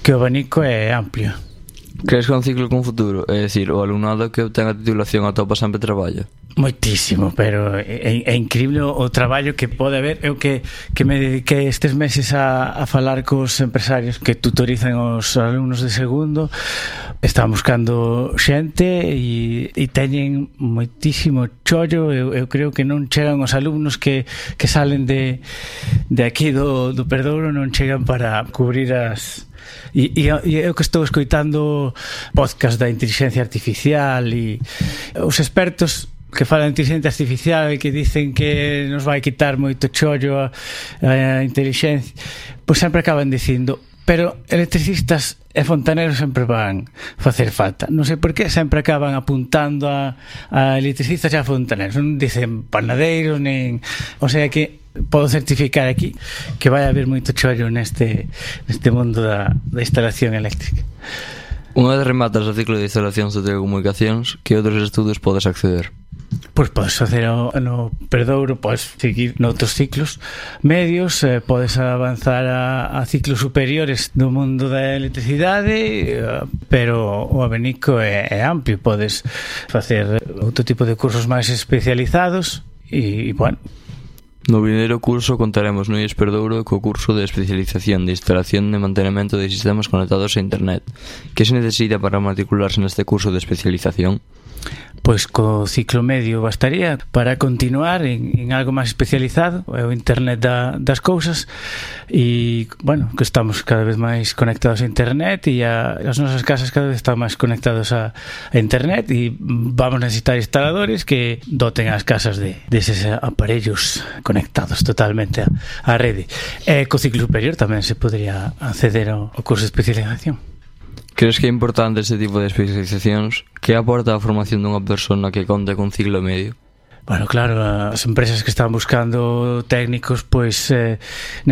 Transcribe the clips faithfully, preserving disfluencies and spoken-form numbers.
que o abanico é amplio. Crees que é un ciclo con futuro? É dicir, o alumnado que obtén a titulación atopa sempre traballa? Moitísimo, pero é, é increíble o traballo que pode haber. Eu que, que me dediquei estes meses a, a falar cos empresarios que tutorizan os alumnos de segundo. Están buscando xente e, e teñen moitísimo chollo. Eu, eu creo que non chegan os alumnos que, que salen de, de aquí do, do Perdouro, non chegan para cubrir as... E, e, e eu que estou escoitando podcast da inteligencia artificial e os expertos que falan de inteligencia artificial e que dicen que nos vai quitar moito chollo a, a inteligencia, pois sempre acaban dicindo, pero electricistas e fontaneros sempre van facer falta. Non sei por que sempre acaban apuntando a, a electricistas e a fontaneros, non dicen panadeiros nin... O sea que podo certificar aquí que vai haber moito chollo neste, neste mundo da, da instalación eléctrica. Unha vez rematas o ciclo de instalacións de telecomunicacións, que outros estudos podes acceder? Pois podes facer no Perdouro, podes seguir noutros ciclos medios, eh, podes avanzar a, a ciclos superiores do mundo da electricidade, eh, pero o abanico é, é amplio. Podes facer outro tipo de cursos máis especializados e, e bueno. No vindeiro curso contaremos no I E S Perdouro co curso de especialización de instalación e mantenimento de sistemas conectados a internet. Que se necesita para matricularse neste curso de especialización? Pois co ciclo medio bastaría para continuar en, en algo máis especializado, é o internet da, das cousas, e, bueno, que estamos cada vez máis conectados a internet e a, as nosas casas cada vez están máis conectados a, a internet e vamos necesitar instaladores que doten as casas de deses aparellos conectados totalmente á rede. E co ciclo superior tamén se podría acceder ao, ao curso de especialización. Crees que é importante este tipo de especializacións? Que aporta a formación dunha persona que conta con ciclo medio? Bueno, claro, as empresas que están buscando técnicos pois eh,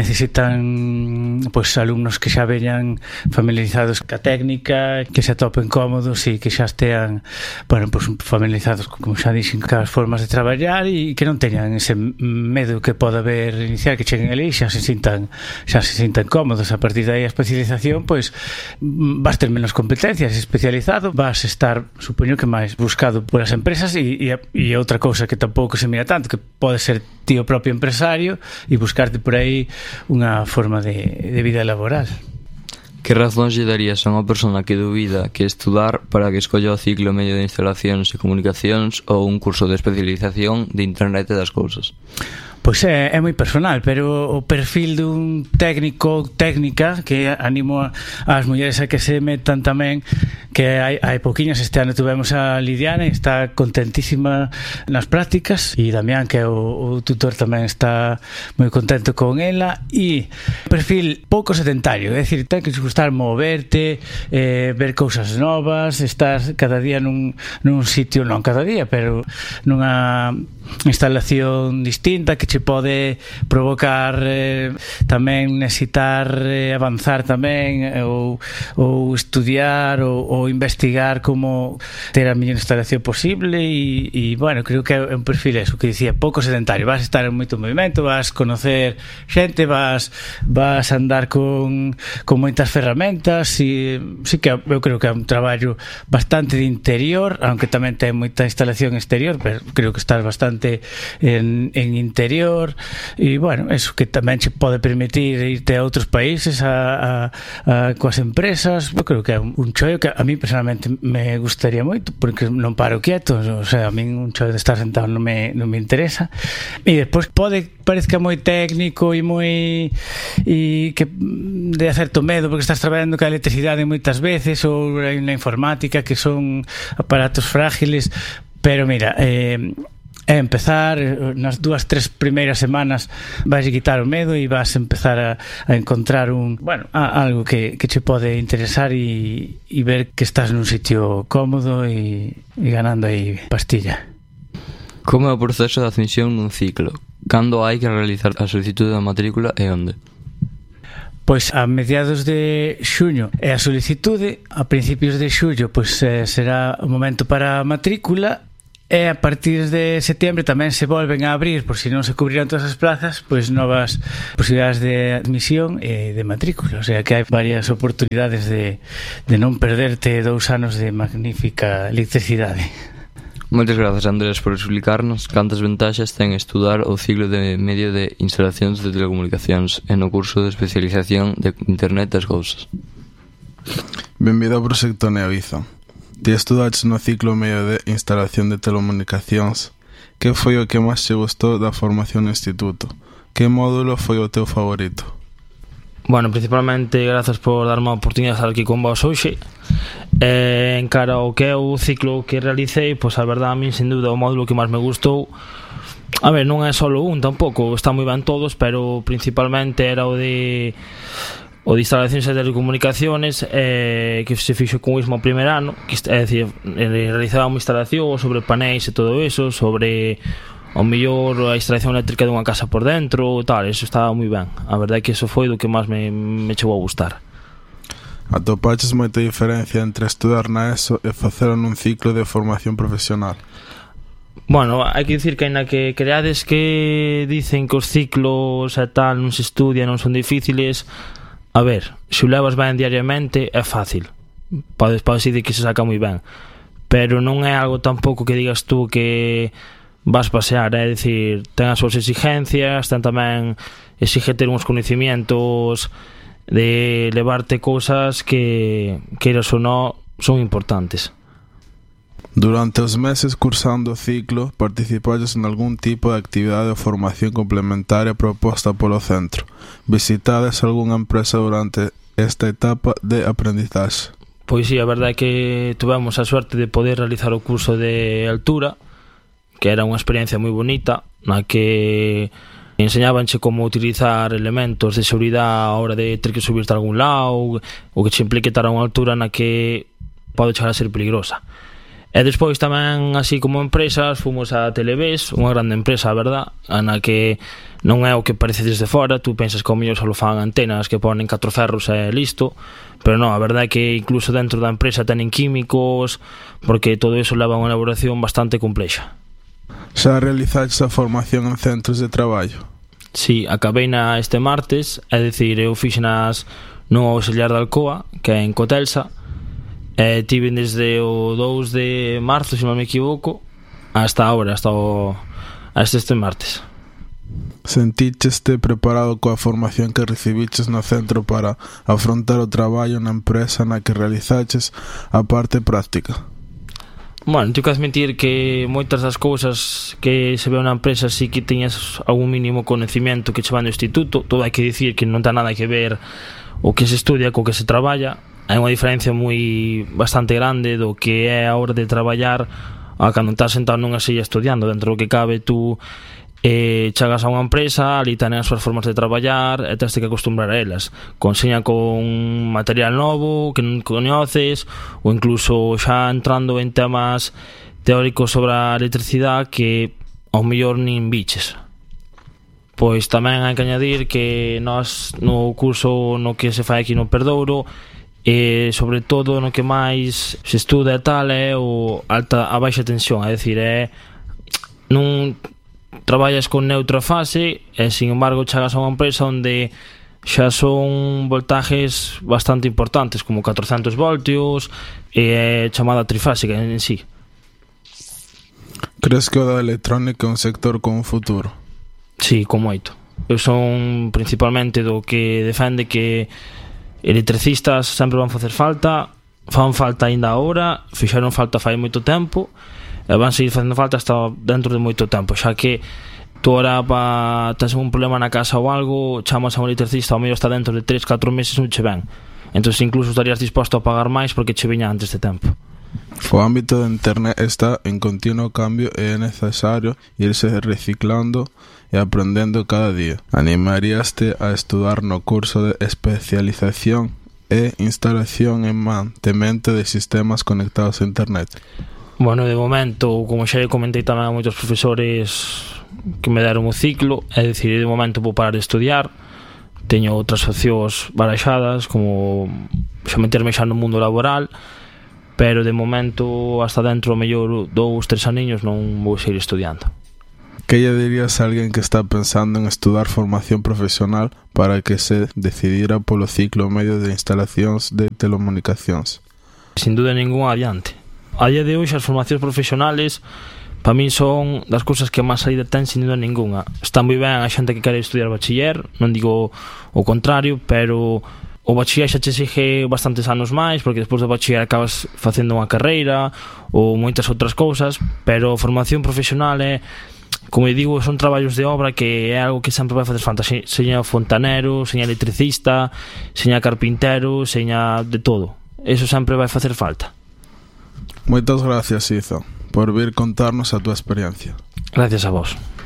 necesitan pois alumnos que xa veñan familiarizados ca técnica, que se atopen cómodos e que xa estean, bueno, pois familiarizados, como xa dixen, cas formas de traballar e que non teñan ese medo que pode haber inicial, que cheguen ali e xa se sintan xa se sintan cómodos. A partir de aí a especialización, pois vas ter menos competencias, especializado, vas estar, supoño que máis buscado polas empresas e, e, e outra cousa que tampouco se mira tanto, que pode ser ti o propio empresario e buscarte por aí unha forma de, de vida laboral. Que razóns lle darías a unha persona que dubida que estudar para que escolla o ciclo medio de instalacións e comunicacións ou un curso de especialización de internet e das cousas? Pois é, é moi personal, pero o perfil dun técnico, técnica, que animo ás mulleres a que se metan tamén, que hai, hai pouquiñas, este ano tuvemos a Lidiane, está contentísima nas prácticas, e Damián, que é o, o tutor, tamén está moi contento con ela, e perfil pouco sedentario, é dicir, ten que gustar moverte, eh, ver cousas novas, estar cada día nun, nun sitio, non cada día, pero nunha instalación distinta que che pode provocar eh, tamén necesitar eh, avanzar tamén eh, ou, ou estudiar ou, ou investigar como ter a mellor instalación posible e, e bueno, creo que é un perfil eso que dicía, pouco sedentario, vas estar en moito movimento, vas conocer xente, vas vas andar con, con moitas ferramentas e sí que eu creo que é un traballo bastante de interior, aunque tamén ten moita instalación exterior, pero creo que estás bastante en, en interior e bueno, eso que tamén che pode permitir irte a outros países a, a, a, coas empresas. Eu creo que é un, un chollo que a mí personalmente me gustaría moito porque non paro quieto, o sea, a mí un chollo de estar sentado non me, non me interesa e despois pode parezca moi técnico e moi e que de certo medo porque estás traballando ca electricidade moitas veces ou na informática que son aparatos frágiles, pero mira, eh é empezar nas dúas, tres primeiras semanas vais a quitar o medo e vas a empezar a, a encontrar un, bueno, a, algo que, que che pode interesar e, e ver que estás nun sitio cómodo e, e ganando aí pastilla. Como é o proceso de admisión nun ciclo? Cando hai que realizar a solicitude da matrícula e onde? Pois a mediados de xuño é a solicitude, a principios de xullo pois eh, será o momento para a matrícula. E a partir de setembro tamén se volven a abrir, por si non se cubriran todas as plazas, pois novas posibilidades de admisión e de matrícula. O sea que hai varias oportunidades de, de non perderte dous anos de magnífica electricidade. Moitas grazas, Andrés, por explicarnos cantas ventaxas ten estudar o ciclo de medio de instalacións de telecomunicacións e no curso de especialización de Internet das Cousas. Benvido ao proxecto Neoiza. Ti estudaches no ciclo medio de instalación de telecomunicacións. Que foi o que máis te gustou da formación no instituto? Que módulo foi o teu favorito? Bueno, principalmente grazas por darme a oportunidade de estar aquí con vos hoxe. Eh, en cara ao que é o ciclo que realicei, pois a verdade a mí sin dúbida o módulo que máis me gustou. A ver, non é só un tampouco, está moi ben todos, pero principalmente era o de o de instalacións de telecomunicaciones, eh, que se fixo con o mismo primer ano, que é dicir, realizaba unha instalación sobre panéis e todo eso, sobre ao mellor a instalación eléctrica dunha casa por dentro, tal, eso estaba moi ben. A verdade é que eso foi do que máis me, me chegou a gustar. Atopaches moita diferencia entre estudar na ESO e facelo nun ciclo de formación profesional? Bueno, hai que dicir que aínda que creades que dicen que os ciclos e tal non se estudian, non son difíciles, a ver, se o levas ben diariamente é fácil, podes, podes decir que se saca moi ben, pero non é algo tampouco que digas tú que vas pasear, é dicir, ten as súas exigencias, ten tamén exige ter uns conhecimientos de levarte cousas que, queiras ou non, son importantes. Durante os meses cursando o ciclo, participaches en algún tipo de actividade ou formación complementaria proposta polo centro. Visitades algunha empresa durante esta etapa de aprendizaxe? Pois sí, a verdade é que tuvemos a suerte de poder realizar o curso de altura, que era unha experiencia moi bonita, na que enseñábanche como utilizar elementos de seguridade a hora de ter que subirte a algún lado, ou que che implique estar a unha altura na que pode chegar a ser peligrosa. E despois tamén, así como empresas, fomos a Televes, unha grande empresa, a verdad, na que non é o que parece desde fora. Tú pensas que ao mellor só fan antenas que ponen catro ferros e listo, pero non, a verdade é que incluso dentro da empresa tenen químicos, porque todo iso leva a unha elaboración bastante complexa. Xa realizaches a formación en centros de traballo? Sí, acabei na este martes, é dicir, eu fixe nas no auxiliar de Alcoa, que é en Cotelsa. Eh, tiven desde o dous de marzo, se non me equivoco, hasta ahora, hasta o hasta este martes. Senticheste preparado coa formación que recibiches no centro para afrontar o traballo na empresa na que realizaches a parte práctica? Bueno, tenho que admitir que moitas das cousas que se ve na empresa sí que teñas algún mínimo conhecimento que che van do instituto. Todo hai que dicir que non ten nada que ver o que se estudia co que se traballa. Hai unha diferencia moi bastante grande do que é a hora de traballar a cando estás sentado nunha silla estudiando. Dentro do que cabe, tú eh, chegas a unha empresa, ali tenen as súas formas de traballar e tens que acostumbrar a elas. Conseña con material novo que non coñeces, ou incluso xa entrando en temas teóricos sobre a electricidade que ao mellor nin biches. Pois tamén hai que añadir que nós no curso no que se fai aquí no Perdouro, e sobre todo no que máis se estuda e tal é o alta a baixa tensión, é dicir, é non traballas con neutra fase e sin embargo chegas a unha empresa onde xa son voltajes bastante importantes, como catrocentos voltios, e é chamada trifásica en sí. Crees que o da electrónica é un sector con un futuro? Sí, con moito. Eu son principalmente do que defende que electricistas sempre van facer falta, fan falta aínda agora, fixeron falta fai moito tempo e van seguir facendo falta hasta dentro de moito tempo, xa que tú ahora pa, tens un problema na casa ou algo, chamas a un electricista, ao medio está dentro de tres, catro meses non che ven, entón incluso estarías disposto a pagar máis porque che viña antes de tempo. O ámbito de internet está en continuo cambio e é necesario irse reciclando e aprendendo cada día. Animaríaste a estudar no curso de especialización e instalación e mantemento de sistemas conectados a internet? Bueno, de momento, como xa comentei tamén a moitos profesores que me deron o ciclo, é dicir, de momento vou parar de estudiar, teño outras opcións baraxadas, como xa meterme xa no mundo laboral, pero de momento hasta dentro mellor dous, tres aniños non vou seguir estudiando. Que lle dirías a alguén que está pensando en estudar formación profesional para que se decidira polo ciclo medio de instalacións de telecomunicacións? Sin duda ninguna adiante. A día de hoxe as formacións profesionales para min son das cousas que máis saída ten sin duda ninguna. Está moi ben a xente que quere estudiar bachiller, non digo o contrario, pero o bachiller xa che exige bastantes anos máis, porque despois do bachiller acabas facendo unha carreira ou moitas outras cousas, pero a formación profesional é, como eu digo, son traballos de obra que é algo que sempre vai facer falta. Seña fontanero, seña electricista, seña carpintero, seña de todo. Eso sempre vai facer falta. Moitas gracias, Izo, por vir contarnos a túa experiencia. Gracias a vos.